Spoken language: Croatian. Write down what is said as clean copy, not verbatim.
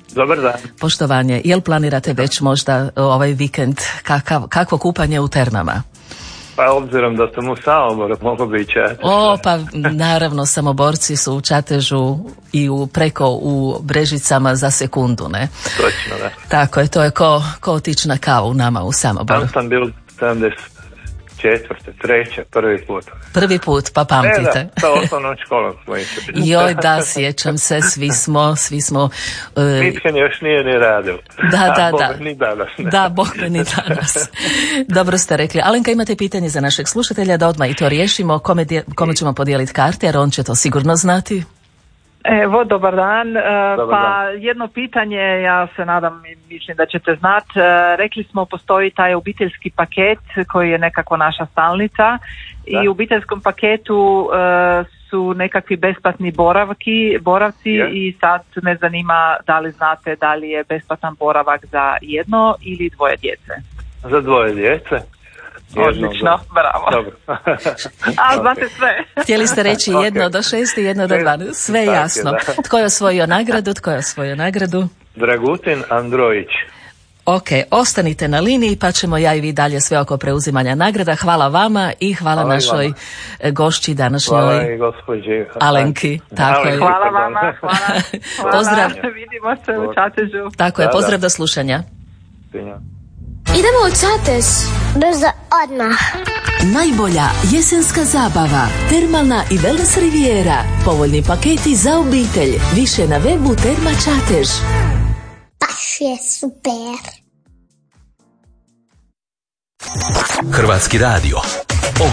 Dobar dan. Poštovanje, jel planirate već možda ovaj vikend kakvo kupanje u termama? Pa obzirom da sam u Samoboru, mogu bi i Čatež. Pa naravno, Samoborci su u Čatežu i preko u Brežicama za sekundu, ne? Točno, da. Tako je, to je ko otići na kavu nama u Samoboru. Tam sam bil 74. prvi put. Prvi put, pa pamtite. Da, sa osnovnom školom smo išli. Joj, da, sjećam se, svi smo... Nitko još nije ni radio. Da. Boga ni danas. Ne. Da, Boga ni danas. Dobro ste rekli. Alenka, imate pitanje za našeg slušatelja da odmah i to riješimo. Kome ćemo podijeliti karte, jer on će to sigurno znati. Evo, dobar dan. Dobar dan. Jedno pitanje, ja se nadam i mislim da ćete znati. Rekli smo, postoji taj obiteljski paket koji je nekako naša stalnica. Da. I u obiteljskom paketu su nekakvi besplatni boravci i sad me zanima da li znate da li je besplatan boravak za jedno ili dvoje djece. Za dvoje djece? Odlično, bravo. Dobro. A znate sve. Htjeli ste reći 1 do 6 i 1 do 2. Sve jasno. Tko je osvojio nagradu? Dragutin Androjić. Ok, ostanite na liniji pa ćemo ja i vi dalje sve oko preuzimanja nagrada. Hvala vama i hvala našoj gošći današnjoj. Hvala i gospođi Alenki. Tako je. Hvala vama. Hvala. Pozdrav. Vidimo se u Čatežu. Tako je, pozdrav do slušanja. Idemo u Čatež. Brzo, odmah. Najbolja jesenska zabava, termalna i wellness rivijera, povoljni paketi za obitelj. Više na webu Terma Čatež. Baš je super. Hrvatski radio.